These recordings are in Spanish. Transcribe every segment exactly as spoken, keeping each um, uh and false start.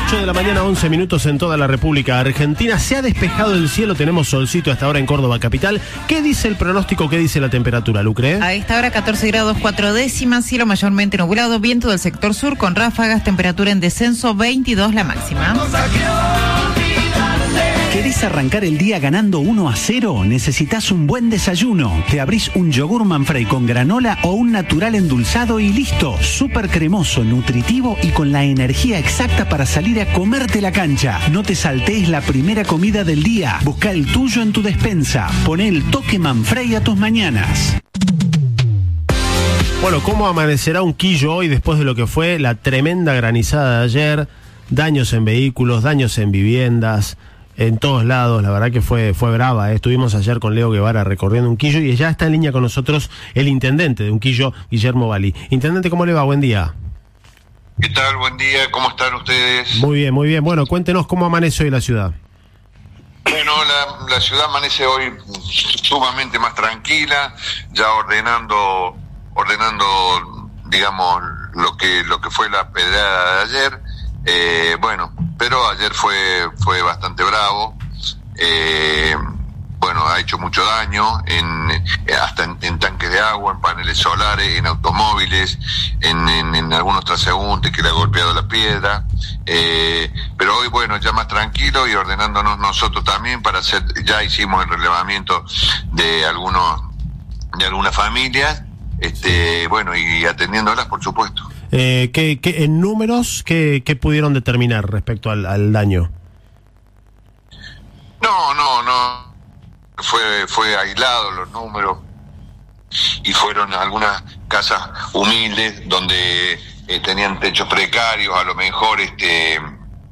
ocho de la mañana, once minutos en toda la República Argentina. Se ha despejado el cielo, tenemos solcito hasta ahora en Córdoba capital. ¿Qué dice el pronóstico? ¿Qué dice la temperatura, Lucre? A esta hora catorce grados cuatro décimas, cielo mayormente nublado, viento del sector sur con ráfagas, temperatura en descenso, veintidós la máxima. ¿Querés arrancar el día ganando uno a cero? Necesitas un buen desayuno. Te abrís un yogur Manfrey con granola o un natural endulzado y listo. Súper cremoso, nutritivo y con la energía exacta para salir a comerte la cancha. No te saltees la primera comida del día. Busca el tuyo en tu despensa. Poné el toque Manfrey a tus mañanas. Bueno, ¿cómo amanecerá un Quillo hoy después de lo que fue la tremenda granizada de ayer? Daños en vehículos, daños en viviendas, en todos lados. La verdad que fue fue brava, ¿eh? Estuvimos ayer con Leo Guevara recorriendo Unquillo y ya está en línea con nosotros el intendente de Unquillo, Guillermo Valí. Intendente, ¿cómo le va? Buen día. ¿Qué tal? Buen día, ¿cómo están ustedes? Muy bien, muy bien. Bueno, cuéntenos cómo amanece hoy la ciudad. Bueno, la, la ciudad amanece hoy sumamente más tranquila, ya ordenando, ordenando, digamos, lo que lo que fue la pedrada de ayer. Eh, bueno, pero ayer fue fue bastante bravo. Eh, bueno, ha hecho mucho daño en hasta en, en tanques de agua, en paneles solares, en automóviles, en, en, en algunos transeúntes que le ha golpeado la piedra. Eh, pero hoy, bueno, ya más tranquilo y ordenándonos nosotros también para hacer, ya hicimos el relevamiento de algunos de algunas familias, este, bueno, y atendiéndolas, por supuesto. Eh, ¿qué, qué, en números, ¿qué, qué pudieron determinar respecto al, al daño? No, no, no. Fue fue aislado los números y fueron algunas casas humildes donde eh, tenían techos precarios, a lo mejor, este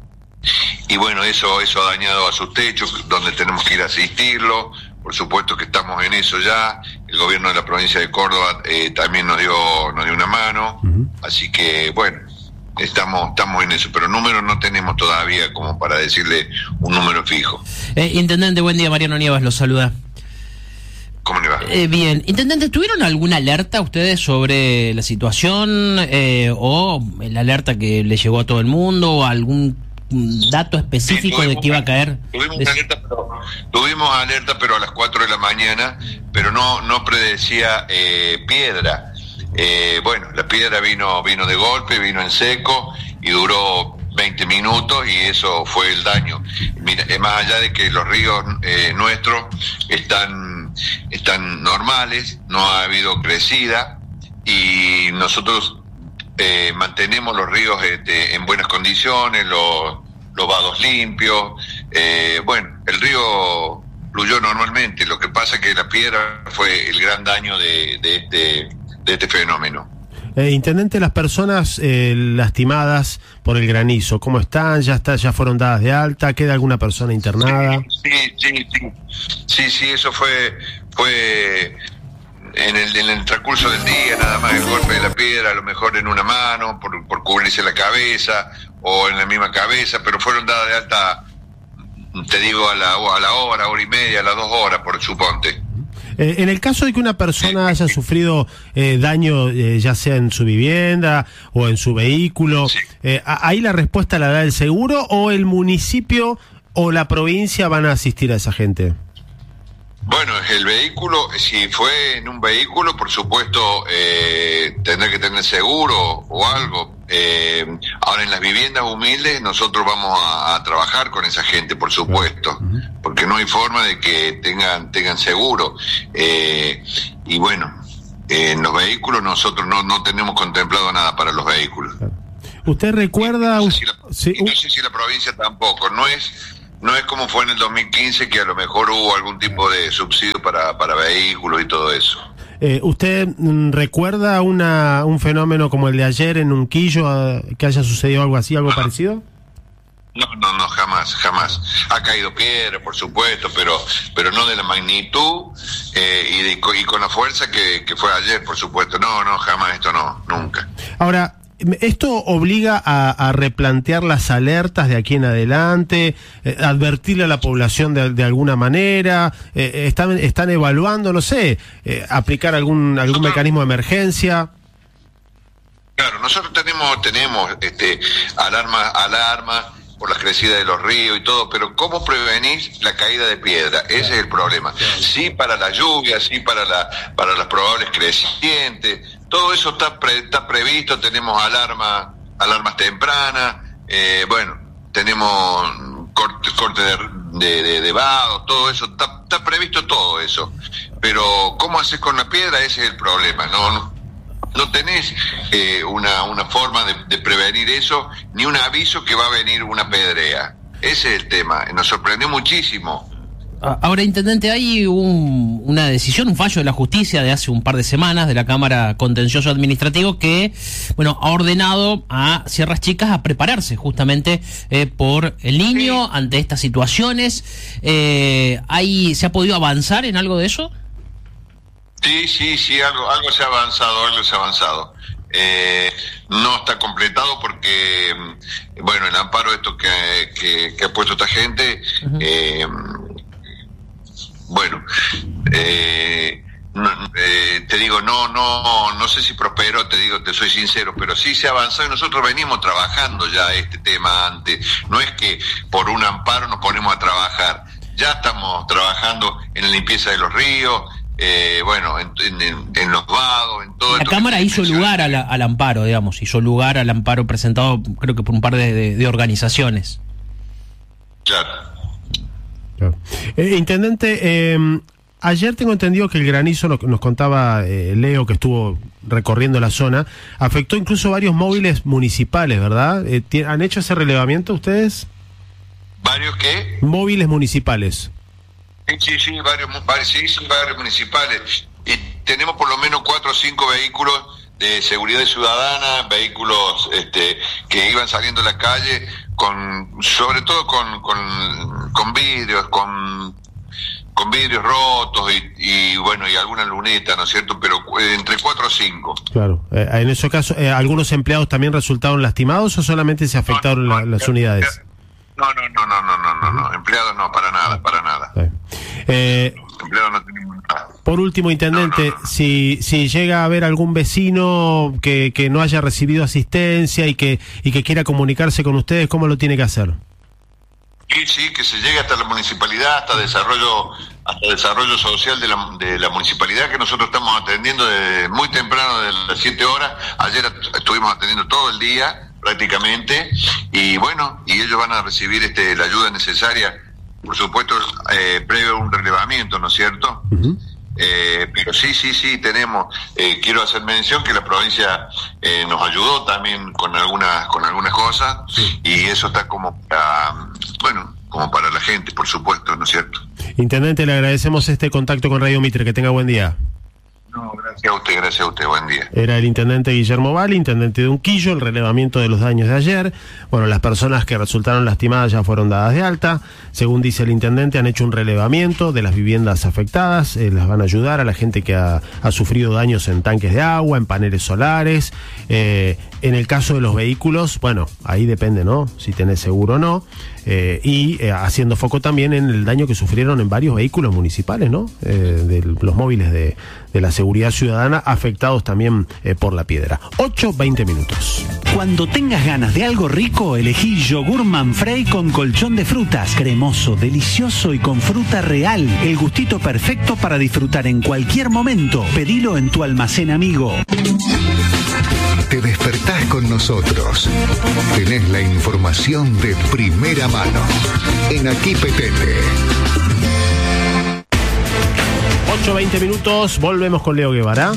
y bueno, eso eso ha dañado a sus techos, donde tenemos que ir a asistirlo. Por supuesto que estamos en eso ya. El gobierno de la provincia de Córdoba eh, también nos dio nos dio una mano. Uh-huh. Así que, bueno, estamos estamos en eso. Pero números no tenemos todavía como para decirle un número fijo. Eh, Intendente, buen día. Mariano Nievas los saluda. ¿Cómo le va? Eh, bien. Intendente, ¿tuvieron alguna alerta ustedes sobre la situación eh, o la alerta que le llegó a todo el mundo o algún dato específico sí, de que iba a caer? Tuvimos alerta, pero, tuvimos alerta, pero a las cuatro de la mañana, pero no no predecía eh, piedra. Eh, bueno, la piedra vino vino de golpe, vino en seco y duró veinte minutos y eso fue el daño. Mira, más allá de que los ríos eh, nuestros están están normales, no ha habido crecida y nosotros Eh, mantenemos los ríos este, en buenas condiciones, los, los vados limpios. Eh, bueno, el río fluyó normalmente, lo que pasa es que la piedra fue el gran daño de, de, este, de este fenómeno. Eh, Intendente, las personas eh, lastimadas por el granizo, ¿cómo están? ¿Ya está, ya fueron dadas de alta? ¿Queda alguna persona internada? Sí, sí, sí, sí, sí, eso fue... fue En el, en el transcurso del día, nada más el golpe de la piedra, a lo mejor en una mano, por, por cubrirse la cabeza, o en la misma cabeza, pero fueron dadas de alta, te digo, a la, a la hora, hora y media, a las dos horas, por suponte. Eh, en el caso de que una persona haya sufrido eh, daño, eh, ya sea en su vivienda o en su vehículo, sí. eh, ¿ahí la respuesta la da el seguro o el municipio o la provincia van a asistir a esa gente? Bueno, el vehículo, si fue en un vehículo, por supuesto, eh, tendrá que tener seguro o algo. Eh, ahora, en las viviendas humildes, nosotros vamos a, a trabajar con esa gente, por supuesto, uh-huh. porque no hay forma de que tengan tengan seguro. Eh, y bueno, eh, en los vehículos nosotros no, no tenemos contemplado nada para los vehículos. ¿Usted recuerda? No sé si la, sí, no sé si la provincia tampoco, no es... No es como fue en el dos mil quince, que a lo mejor hubo algún tipo de subsidio para, para vehículos y todo eso. Eh, ¿Usted mm, recuerda una un fenómeno como el de ayer en Unquillo, uh, que haya sucedido algo así, algo no, parecido? No, no, no, jamás, jamás. Ha caído piedra, por supuesto, pero pero no de la magnitud eh, y, de, y con la fuerza que, que fue ayer, por supuesto. No, no, jamás, esto no, nunca. Ahora, ¿esto obliga a, a replantear las alertas de aquí en adelante, eh, advertirle a la población de, de alguna manera? Eh, están, ¿Están evaluando, no sé, eh, aplicar algún algún nosotros, mecanismo de emergencia? Claro, nosotros tenemos tenemos este alarma, alarma por las crecidas de los ríos y todo, pero ¿cómo prevenís la caída de piedra? Ese es el problema. Sí para la lluvia, sí para la para las probables crecientes, todo eso está pre, está previsto, tenemos alarma, alarmas tempranas, eh, bueno, tenemos corte, corte de, de, de, de vados, todo eso, está, está previsto todo eso, pero ¿cómo haces con la piedra? Ese es el problema, no, no No tenés eh, una, una forma de, de prevenir eso, ni un aviso que va a venir una pedrea. Ese es el tema. Nos sorprendió muchísimo. Ahora, intendente, hay un, una decisión, un fallo de la justicia de hace un par de semanas de la Cámara Contencioso Administrativo que, bueno, ha ordenado a Sierras Chicas a prepararse justamente eh, por el niño sí. ante estas situaciones. Eh, ¿hay, ¿Se ha podido avanzar en algo de eso? Sí, sí, sí, algo, algo se ha avanzado, algo se ha avanzado. Eh, no está completado porque, bueno, el amparo esto que, que, que ha puesto esta gente, uh-huh. eh, bueno, eh, no, eh, te digo, no, no, no sé si prosperó, te digo, te soy sincero, pero sí se ha avanzado y nosotros venimos trabajando ya este tema antes. No es que por un amparo nos ponemos a trabajar, ya estamos trabajando en la limpieza de los ríos. Eh, bueno, en, en, en los vados, en todo. La Cámara hizo lugar a la, al amparo, digamos, hizo lugar al amparo presentado, creo que por un par de, de, de organizaciones. Claro. claro. Eh, intendente, eh, ayer tengo entendido que el granizo, nos, nos contaba eh, Leo, que estuvo recorriendo la zona, afectó incluso varios móviles municipales, ¿verdad? Eh, ¿Han hecho ese relevamiento ustedes? ¿Varios qué? Móviles municipales. Sí, sí, sí, varios, varios, sí, sí, varios municipales. Y tenemos por lo menos cuatro o cinco vehículos de seguridad ciudadana, vehículos este, que iban saliendo a la calle, con, sobre todo con, con, con vidrios, con, con vidrios rotos y, y bueno, y alguna luneta, ¿no es cierto? Pero eh, entre cuatro o cinco. Claro. Eh, en esos casos, eh, ¿algunos empleados también resultaron lastimados o solamente se afectaron no, no, la, las ya, unidades? Ya, No, no, no, no, no, no, no, no, empleados no, para nada, para nada. Eh, empleados no tenemos nada. Por último, intendente, no, no, no. si si llega a haber algún vecino que, que no haya recibido asistencia y que y que quiera comunicarse con ustedes, ¿cómo lo tiene que hacer? Sí, sí, que se llegue hasta la municipalidad, hasta desarrollo, hasta desarrollo social de la, de la municipalidad, que nosotros estamos atendiendo desde muy temprano, de las siete horas. Ayer estuvimos atendiendo todo el día prácticamente, y bueno, y ellos van a recibir este la ayuda necesaria, por supuesto, eh, previo a un relevamiento, ¿no es cierto? Uh-huh. Eh, pero sí, sí, sí, tenemos, eh, quiero hacer mención que la provincia eh, nos ayudó también con algunas con algunas cosas, sí. Y eso está como para, bueno, como para la gente, por supuesto, ¿no es cierto? Intendente, le agradecemos este contacto con Radio Mitre, que tenga buen día. No, gracias a usted, gracias a usted, buen día. Era el intendente Guillermo Valli, intendente de Unquillo, el relevamiento de los daños de ayer. Bueno, las personas que resultaron lastimadas ya fueron dadas de alta. Según dice el intendente, han hecho un relevamiento de las viviendas afectadas, eh, las van a ayudar a la gente que ha, ha sufrido daños en tanques de agua, en paneles solares. Eh, en el caso de los vehículos, bueno, ahí depende, ¿no? Si tenés seguro o no. Eh, y eh, haciendo foco también en el daño que sufrieron en varios vehículos municipales, ¿no? Eh, de los móviles de, de la seguridad ciudadana afectados también eh, por la piedra. ocho, veinte minutos. Cuando tengas ganas de algo rico, elegí yogur Manfrey con colchón de frutas, cremoso, delicioso y con fruta real. El gustito perfecto para disfrutar en cualquier momento. Pedilo en tu almacén amigo. Te despertás con nosotros. Tenés la información de primera mano. En Aquí Petete. ocho, veinte minutos, volvemos con Leo Guevara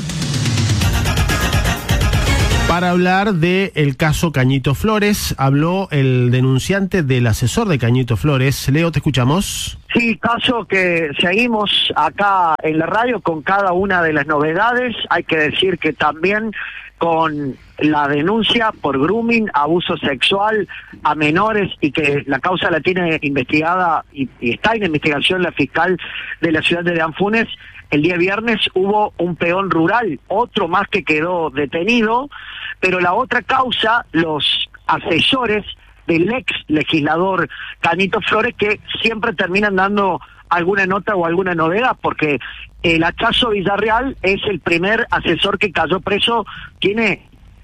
para hablar del caso Cañito Flores. Habló el denunciante del asesor de Cañito Flores. Leo, te escuchamos. Sí, caso que seguimos acá en la radio con cada una de las novedades. Hay que decir que también con la denuncia por grooming, abuso sexual a menores, y que la causa la tiene investigada y, y está en investigación la fiscal de la ciudad de Danfunes. El día viernes hubo un peón rural, otro más que quedó detenido, pero la otra causa, los asesores del ex legislador Cañito Flores, que siempre terminan dando alguna nota o alguna novedad, porque el Hachazo Villarreal es el primer asesor que cayó preso, tiene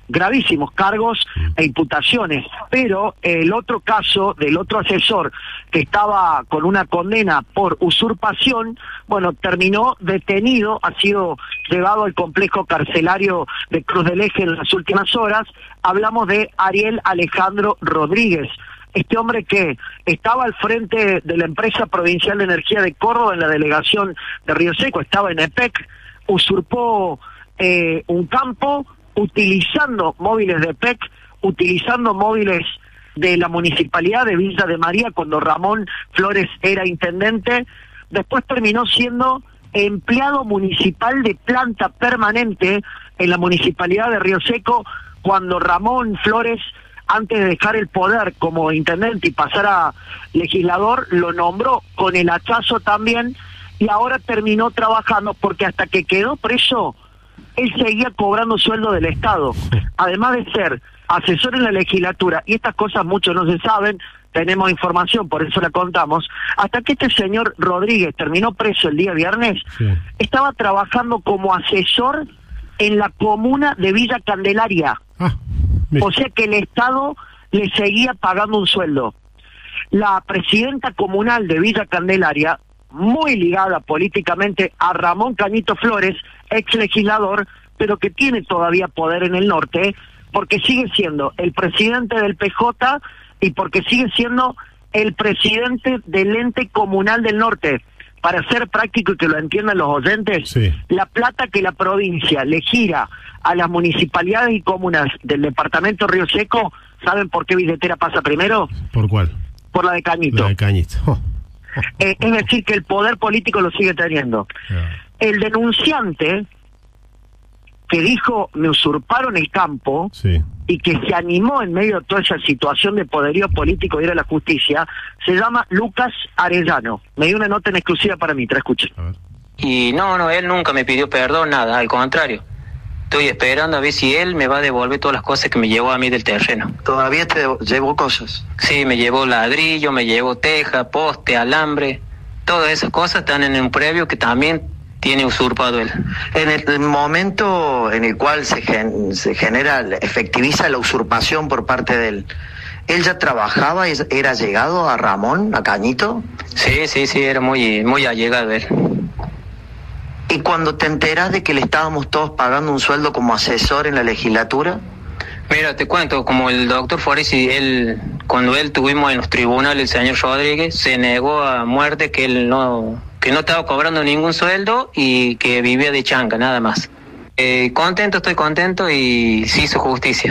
gravísimos cargos e imputaciones, pero el otro caso del otro asesor que estaba con una condena por usurpación, bueno, terminó detenido, ha sido llevado al complejo carcelario de Cruz del Eje en las últimas horas. Hablamos de Ariel Alejandro Rodríguez, este hombre que estaba al frente de la empresa provincial de energía de Córdoba en la delegación de Río Seco, estaba en E P E C, usurpó eh, un campo, utilizando móviles de E P E C, utilizando móviles de la Municipalidad de Villa de María cuando Ramón Flores era intendente. Después terminó siendo empleado municipal de planta permanente en la Municipalidad de Río Seco cuando Ramón Flores, antes de dejar el poder como intendente y pasar a legislador, lo nombró con el hachazo también, y ahora terminó trabajando porque hasta que quedó preso él seguía cobrando sueldo del Estado, además de ser asesor en la legislatura, y estas cosas muchos no se saben, tenemos información, por eso la contamos, hasta que este señor Rodríguez terminó preso el día viernes, sí. Estaba trabajando como asesor en la comuna de Villa Candelaria, ah, o sea que el Estado le seguía pagando un sueldo. La presidenta comunal de Villa Candelaria, muy ligada políticamente a Ramón Cañito Flores, ex legislador, pero que tiene todavía poder en el norte, porque sigue siendo el presidente del P J y porque sigue siendo el presidente del ente comunal del norte. Para ser práctico y que lo entiendan los oyentes, sí. La plata que la provincia le gira a las municipalidades y comunas del departamento Río Seco, ¿saben por qué billetera pasa primero? ¿Por cuál? Por la de Cañito. La de Cañito. Oh. Eh, es decir, que el poder político lo sigue teniendo. Yeah. El denunciante que dijo, me usurparon el campo, sí. Y que se animó en medio de toda esa situación de poderío político de ir a la justicia, se llama Lucas Arellano. Me dio una nota en exclusiva para mí, te la escucho. Y no, no, él nunca me pidió perdón, nada, al contrario. Estoy esperando a ver si él me va a devolver todas las cosas que me llevó a mí del terreno. ¿Todavía te llevó cosas? Sí, me llevó ladrillo, me llevó teja, poste, alambre. Todas esas cosas están en un previo que también tiene usurpado él. En el momento en el cual se, gen, se genera, efectiviza la usurpación por parte de él, ¿él ya trabajaba, era llegado a Ramón, a Cañito? Sí, sí, sí, era muy, muy allegado él. ¿Y cuando te enteras de que le estábamos todos pagando un sueldo como asesor en la legislatura? Mira, te cuento, como el doctor Foresi, él, cuando él tuvimos en los tribunales el señor Rodríguez, se negó a muerte que él no, que no estaba cobrando ningún sueldo y que vivía de changa, nada más. Eh, contento, estoy contento y se hizo justicia.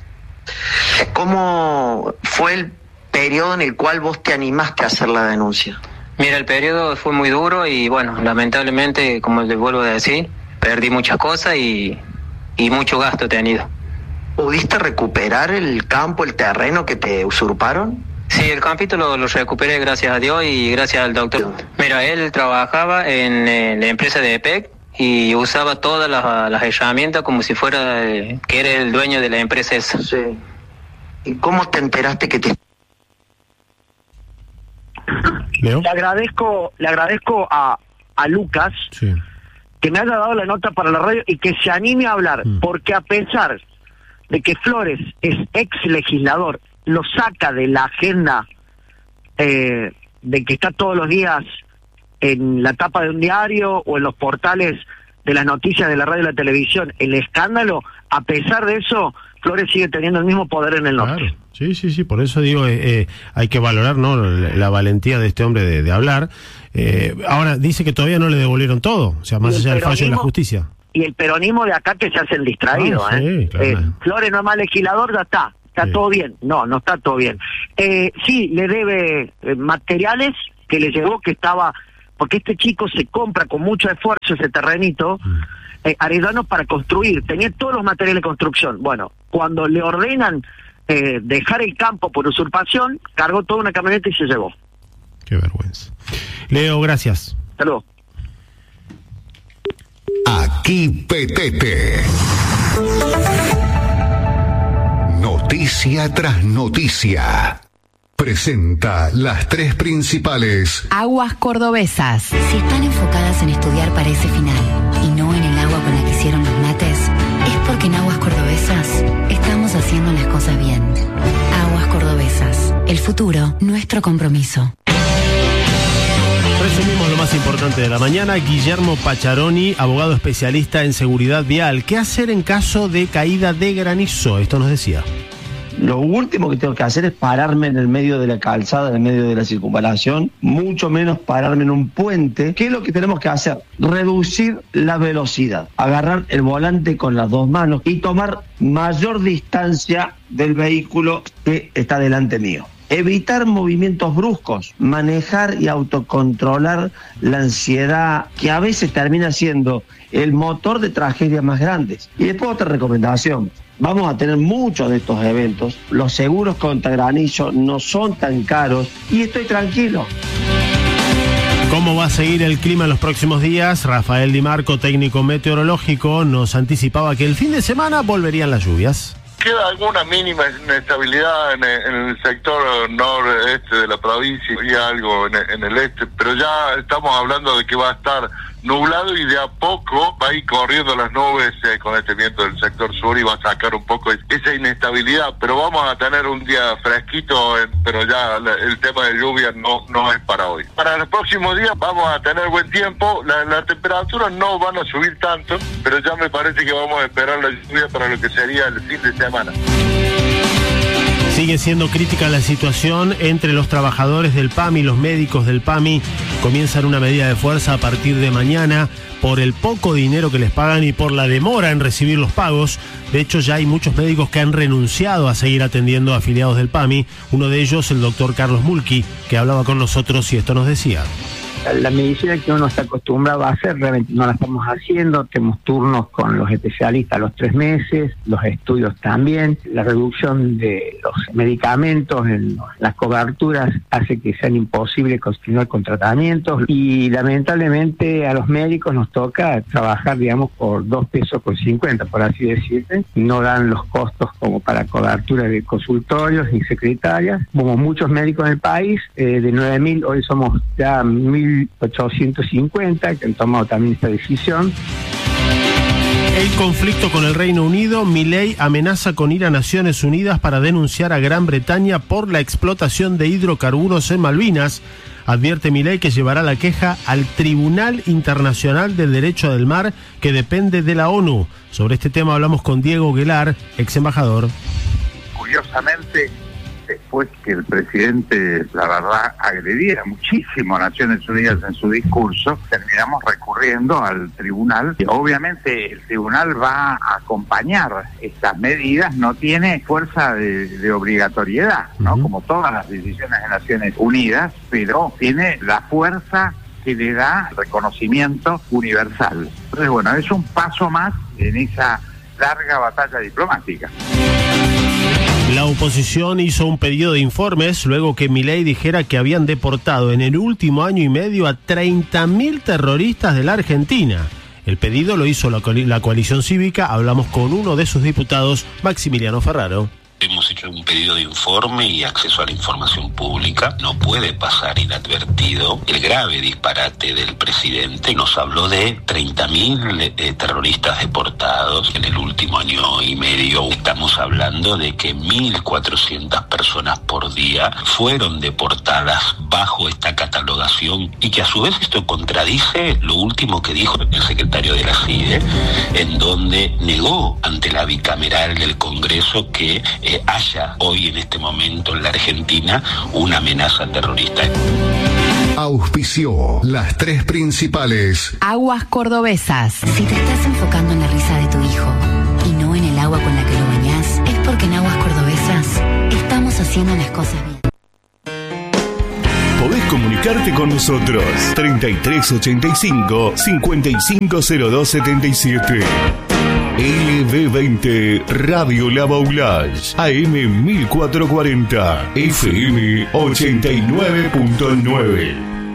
¿Cómo fue el periodo en el cual vos te animaste a hacer la denuncia? Mira, el periodo fue muy duro y bueno, lamentablemente, como les vuelvo a decir, perdí muchas cosas y, y mucho gasto he tenido. ¿Pudiste recuperar el campo, el terreno que te usurparon? Sí, el campito lo, lo recuperé gracias a Dios y gracias al doctor. Mira, él trabajaba en, en la empresa de E P E C y usaba todas las, las herramientas como si fuera eh, que era el dueño de la empresa esa. Sí. ¿Y cómo te enteraste que te... ¿Leo? Le agradezco, le agradezco a, a Lucas, sí, que me haya dado la nota para la radio y que se anime a hablar, mm. porque a pesar de que Flores es ex legislador, lo saca de la agenda eh, de que está todos los días en la tapa de un diario o en los portales de las noticias de la radio y la televisión, el escándalo, a pesar de eso, Flores sigue teniendo el mismo poder en el norte. Claro. Sí, sí, sí, por eso digo, eh, eh, hay que valorar, ¿no?, la, la valentía de este hombre de, de hablar. Eh, ahora, dice que todavía no le devolvieron todo, o sea, más allá del fallo de la justicia. Y el peronismo de acá que se hace el distraído, ah, ¿eh? Sí, claro. eh Flores no es más legislador, ya está, está sí. todo bien. No, no está todo bien. Eh, sí, le debe eh, materiales que le llegó, que estaba, porque este chico se compra con mucho esfuerzo ese terrenito, mm. eh, Arellano, para construir, tenía todos los materiales de construcción. Bueno, cuando le ordenan eh, dejar el campo por usurpación, cargó toda una camioneta y se llevó. Qué vergüenza. Leo, gracias. Hasta luego. Aquí Petete. Noticia tras noticia. Presenta las tres principales. Aguas cordobesas. Si están enfocadas en estudiar para ese final y no en el agua con la que hicieron los mates, es porque porque en Aguas Cordobesas estamos haciendo las cosas bien. Aguas Cordobesas, el futuro, nuestro compromiso. Resumimos lo más importante de la mañana. Guillermo Pacharoni, abogado especialista en seguridad vial. ¿Qué hacer en caso de caída de granizo? Esto nos decía. Lo último que tengo que hacer es pararme en el medio de la calzada, en el medio de la circunvalación, mucho menos pararme en un puente. ¿Qué es lo que tenemos que hacer? Reducir la velocidad, agarrar el volante con las dos manos y tomar mayor distancia del vehículo que está delante mío. Evitar movimientos bruscos, manejar y autocontrolar la ansiedad, que a veces termina siendo el motor de tragedias más grandes. Y después otra recomendación. Vamos a tener muchos de estos eventos. Los seguros contra granizo no son tan caros y estoy tranquilo. ¿Cómo va a seguir el clima en los próximos días? Rafael Di Marco, técnico meteorológico, nos anticipaba que el fin de semana volverían las lluvias. Queda alguna mínima inestabilidad en el, en el sector noreste de la provincia y algo en el, en el este, pero ya estamos hablando de que va a estar nublado y de a poco va a ir corriendo las nubes eh, con este viento del sector sur y va a sacar un poco esa inestabilidad, pero vamos a tener un día fresquito, eh, pero ya la, el tema de lluvia no no es para hoy. Para los próximos días vamos a tener buen tiempo, las la temperaturas no van a subir tanto, pero ya me parece que vamos a esperar la lluvia para lo que sería el fin de semana. Sigue siendo crítica la situación entre los trabajadores del PAMI, los médicos del PAMI comienzan una medida de fuerza a partir de mañana por el poco dinero que les pagan y por la demora en recibir los pagos. De hecho, ya hay muchos médicos que han renunciado a seguir atendiendo a afiliados del PAMI. Uno de ellos, el doctor Carlos Mulqui, que hablaba con nosotros y esto nos decía. La medicina que uno está acostumbrado a hacer realmente no la estamos haciendo. Tenemos turnos con los especialistas a los tres meses, los estudios también. La reducción de los medicamentos en las coberturas hace que sean imposibles continuar con tratamientos y lamentablemente a los médicos nos toca trabajar, digamos, por dos pesos con cincuenta, por así decirte. No dan los costos como para cobertura de consultorios ni secretarias. Como muchos médicos en el país, eh, de nueve mil, hoy somos ya mil ochocientos cincuenta que han tomado también esta decisión. El conflicto con el Reino Unido, Milei amenaza con ir a Naciones Unidas para denunciar a Gran Bretaña por la explotación de hidrocarburos en Malvinas. Advierte Milei que llevará la queja al Tribunal Internacional del Derecho del Mar, que depende de la ONU. Sobre este tema hablamos con Diego Guelar, ex embajador. Curiosamente, después que el presidente, la verdad, agrediera muchísimo a Naciones Unidas en su discurso, terminamos recurriendo al tribunal. Y obviamente el tribunal va a acompañar estas medidas, no tiene fuerza de, de obligatoriedad, ¿no? Uh-huh. Como todas las decisiones de Naciones Unidas, pero tiene la fuerza que le da reconocimiento universal. Entonces, bueno, es un paso más en esa larga batalla diplomática. La oposición hizo un pedido de informes luego que Milei dijera que habían deportado en el último año y medio a treinta mil terroristas de la Argentina. El pedido lo hizo la, co- la coalición cívica. Hablamos con uno de sus diputados, Maximiliano Ferraro. Hemos hecho un pedido de informe y acceso a la información pública. No puede pasar inadvertido el grave disparate del presidente. Nos habló de treinta mil eh, terroristas deportados en el último año y medio. Estamos hablando de que mil cuatrocientas personas por día fueron deportadas bajo esta catalogación y que a su vez esto contradice lo último que dijo el secretario de la C I D E, en donde negó ante la bicameral del Congreso que Eh, haya hoy en este momento en la Argentina una amenaza terrorista. Auspició las tres principales. Aguas Cordobesas. Si te estás enfocando en la risa de tu hijo y no en el agua con la que lo bañás, es porque en Aguas Cordobesas estamos haciendo las cosas bien. Podés comunicarte con nosotros. treinta y tres ochenta y cinco, cincuenta y cinco cero dos setenta y siete. L B veinte Radio La Baulage, A M mil cuatrocientos cuarenta, F M ochenta y nueve punto nueve.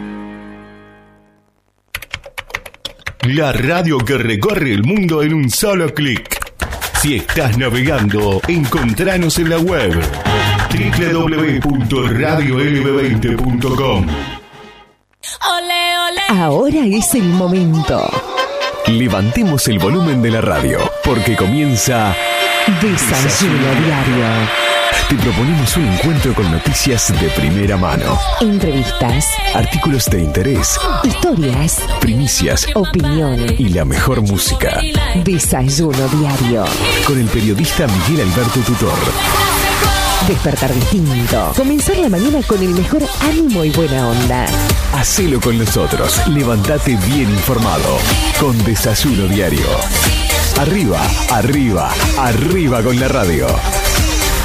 La radio que recorre el mundo en un solo clic. Si estás navegando, encontranos en la web doble u doble u doble u punto radio l b veinte punto com. Ahora es el momento. Levantemos el volumen de la radio, porque comienza Desayuno Diario. Te proponemos un encuentro con noticias de primera mano, Entrevistas, artículos de interés, historias, primicias, opiniones y la mejor música. Desayuno Diario. Con el periodista Miguel Alberto Tutor. Despertar distinto. Comenzar la mañana con el mejor ánimo y buena onda. Hacelo con nosotros. Levantate bien informado. Con Desayuno Diario. Arriba, arriba, arriba con la radio.